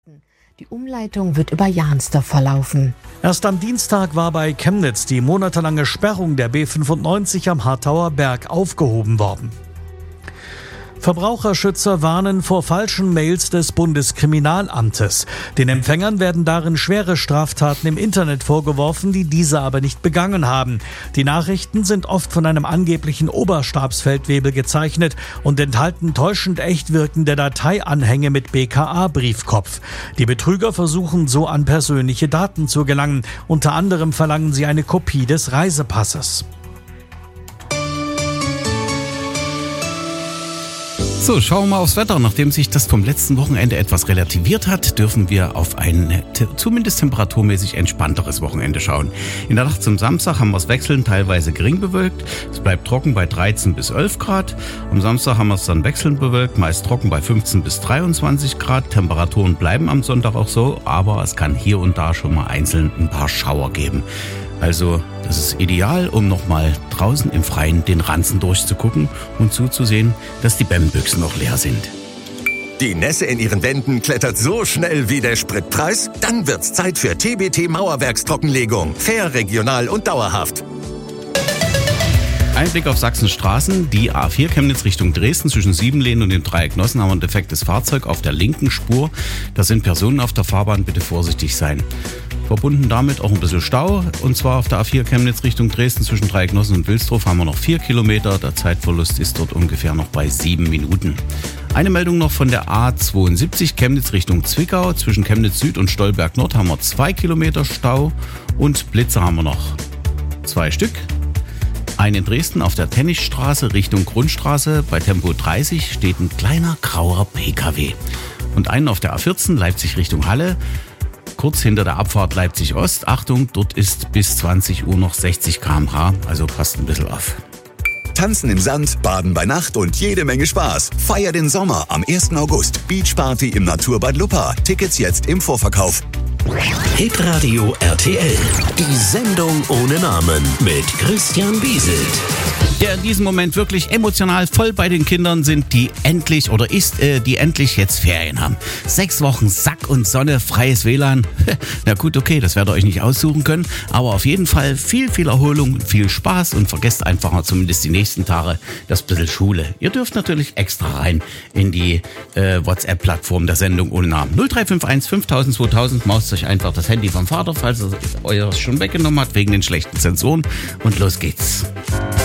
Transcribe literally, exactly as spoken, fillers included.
Die Umleitung wird über Jahnster verlaufen. Erst am Dienstag war bei Chemnitz die monatelange Sperrung der B fünfundneunzig am Harthauer Berg aufgehoben worden. Verbraucherschützer warnen vor falschen Mails des Bundeskriminalamtes. Den Empfängern werden darin schwere Straftaten im Internet vorgeworfen, die diese aber nicht begangen haben. Die Nachrichten sind oft von einem angeblichen Oberstabsfeldwebel gezeichnet und enthalten täuschend echt wirkende Dateianhänge mit B K A-Briefkopf. Die Betrüger versuchen so an persönliche Daten zu gelangen. Unter anderem verlangen sie eine Kopie des Reisepasses. So, schauen wir mal aufs Wetter. Nachdem sich das vom letzten Wochenende etwas relativiert hat, dürfen wir auf ein te- zumindest temperaturmäßig entspannteres Wochenende schauen. In der Nacht zum Samstag haben wir es wechselnd, teilweise gering bewölkt. Es bleibt trocken bei dreizehn bis elf Grad. Am Samstag haben wir es dann wechselnd bewölkt, meist trocken bei fünfzehn bis dreiundzwanzig Grad. Temperaturen bleiben am Sonntag auch so, aber es kann hier und da schon mal einzeln ein paar Schauer geben. Also das ist ideal, um nochmal draußen im Freien den Ranzen durchzugucken und zuzusehen, dass die Bämmbüchsen noch leer sind. Die Nässe in ihren Wänden klettert so schnell wie der Spritpreis? Dann wird's Zeit für T B T Mauerwerkstrockenlegung. Fair, regional und dauerhaft. Ein Blick auf Sachsens Straßen. Die A vier Chemnitz Richtung Dresden zwischen Siebenlehn und dem Dreieck Nossen haben wir ein defektes Fahrzeug auf der linken Spur. Da sind Personen auf der Fahrbahn, bitte vorsichtig sein. Verbunden damit auch ein bisschen Stau. Und zwar auf der A vier Chemnitz Richtung Dresden zwischen Dreieck Nossen und Wilsdorf haben wir noch vier Kilometer. Der Zeitverlust ist dort ungefähr noch bei sieben Minuten. Eine Meldung noch von der A zweiundsiebzig Chemnitz Richtung Zwickau. Zwischen Chemnitz Süd und Stolberg Nord haben wir zwei Kilometer Stau. Und Blitze haben wir noch zwei Stück. Einen in Dresden auf der Tennisstraße Richtung Grundstraße. Bei Tempo dreißig steht ein kleiner grauer P K W. Und einen auf der A vierzehn Leipzig Richtung Halle. Kurz hinter der Abfahrt Leipzig Ost. Achtung, dort ist bis zwanzig Uhr noch sechzig Kilometer pro Stunde, also passt ein bisschen auf. Tanzen im Sand, Baden bei Nacht und jede Menge Spaß. Feier den Sommer am ersten August. Beachparty im Naturbad Luppa. Tickets jetzt im Vorverkauf. Hitradio R T L. Die Sendung ohne Namen mit Christian Bieselt. Der in diesem Moment wirklich emotional voll bei den Kindern sind, die endlich oder ist, äh, die endlich jetzt Ferien haben. Sechs Wochen Sack und Sonne, freies W L A N. Na gut, okay, das werdet ihr euch nicht aussuchen können, aber auf jeden Fall viel, viel Erholung, viel Spaß und vergesst einfach mal zumindest die nächsten Tage das bisschen Schule. Ihr dürft natürlich extra rein in die äh, WhatsApp-Plattform der Sendung ohne Namen. null drei fünf eins fünftausend zweitausend, maust euch einfach das Handy vom Vater, falls er euer schon weggenommen hat wegen den schlechten Sensoren und los geht's.